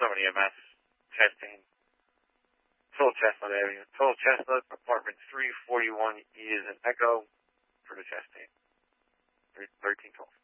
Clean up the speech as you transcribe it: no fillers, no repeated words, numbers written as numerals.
Summit EMS, testing. Total Chestnut Avenue. Total Chestnut, apartment 341 E is an Echo for the testing. 1312.